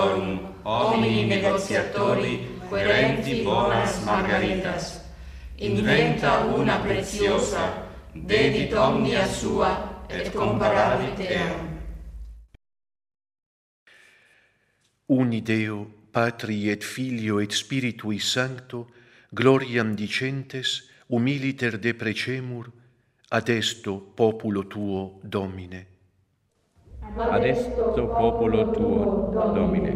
homini negoziatori, querenti bonas margaritas. Inventa una preziosa, dedit omnia sua, et comparavit eam. Uni Deo, Patri et Filio et Spiritui Sancto, gloriam dicentes, humiliter deprecemur, ad esto populo Tuo, Domine. Ad esto populo Tuo, Domine.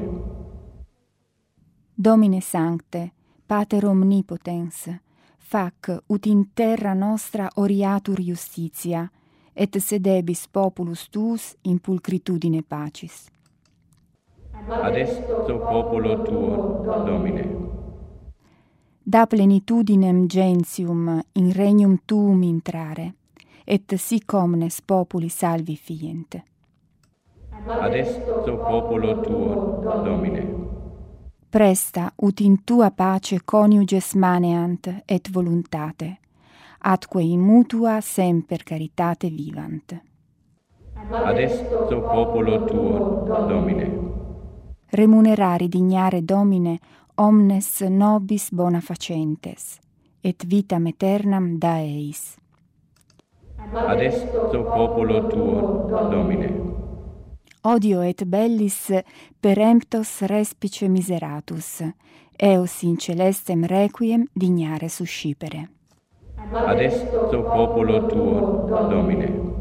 Domine Sancte, Pater Omnipotens, fac ut in terra nostra oriatur justitia, et sedebis populus Tuus in pulcritudine pacis. Ad esto populo Tuo, Domine. Da plenitudinem gentium in regnum Tuum intrare, et sic omnes populi salvi fient. Ad esto populo Tuo, Domine. Presta ut in Tua pace coniuges maneant et voluntate, atque in mutua semper caritate vivant. Ad esto populo Tuo, Domine. Remunerari dignare Domine omnes nobis bona facentes, et vitam aeternam da eis. Ad esto populo Tuo, Domine. Odio et bellis peremptos respice miseratus, eos in celestem requiem dignare suscipere. Ad esto populo Tuo, Domine.